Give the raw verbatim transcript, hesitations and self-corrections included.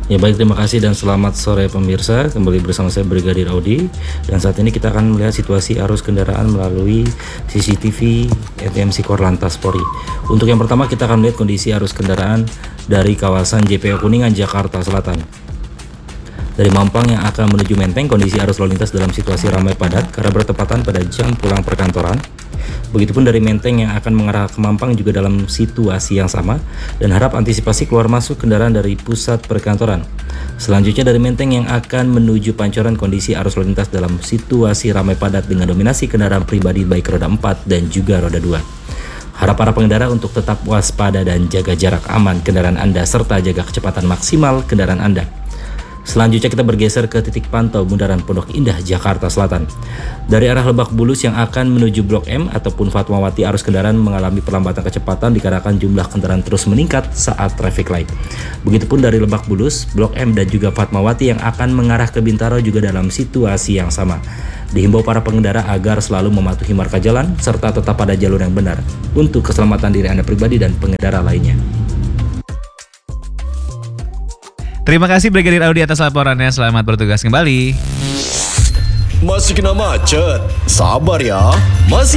Ya baik, terima kasih dan selamat sore pemirsa. Kembali bersama saya Brigadir Audi. Dan saat ini kita akan melihat situasi arus kendaraan melalui C C T V A T M C Korlantas Polri. Untuk yang pertama kita akan melihat kondisi arus kendaraan dari kawasan J P O Kuningan, Jakarta Selatan. Dari Mampang yang akan menuju Menteng, kondisi arus lalu lintas dalam situasi ramai padat karena bertepatan pada jam pulang perkantoran. Begitupun dari Menteng yang akan mengarah ke Mampang juga dalam situasi yang sama, dan harap antisipasi keluar masuk kendaraan dari pusat perkantoran. Selanjutnya dari Menteng yang akan menuju Pancoran, kondisi arus lalu lintas dalam situasi ramai padat dengan dominasi kendaraan pribadi baik roda empat dan juga roda dua. Harap para pengendara untuk tetap waspada dan jaga jarak aman kendaraan Anda serta jaga kecepatan maksimal kendaraan Anda. Selanjutnya kita bergeser ke titik pantau Bundaran Pondok Indah, Jakarta Selatan. Dari arah Lebak Bulus yang akan menuju Blok M ataupun Fatmawati, arus kendaraan mengalami perlambatan kecepatan dikarenakan jumlah kendaraan terus meningkat saat traffic light. Begitupun dari Lebak Bulus, Blok M dan juga Fatmawati yang akan mengarah ke Bintaro juga dalam situasi yang sama. Dihimbau para pengendara agar selalu mematuhi marka jalan serta tetap pada jalur yang benar untuk keselamatan diri Anda pribadi dan pengendara lainnya. Terima kasih Brigadir Audi atas laporannya. Selamat bertugas kembali. Masih kena macet? Sabar ya. Masih